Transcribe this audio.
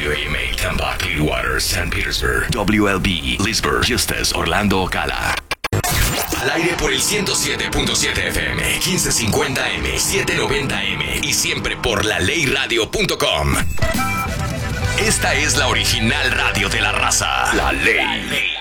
WAMA, Tampa, Clearwater, St. Petersburg. WLB, Leesburg, Justus, Orlando, Ocala. Al aire por el 107.7 FM, 1550M, 790M y siempre por LaLeyRadio.com. Esta es la original radio de la raza. La Ley.